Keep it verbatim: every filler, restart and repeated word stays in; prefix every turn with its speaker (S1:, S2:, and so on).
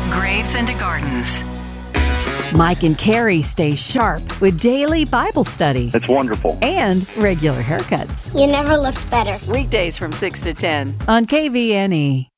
S1: Graves into Gardens.
S2: Mike and Carrie stay sharp with daily Bible study
S3: It's wonderful.
S2: and regular haircuts.
S4: You never looked better.
S2: Weekdays from six to ten on K V N E.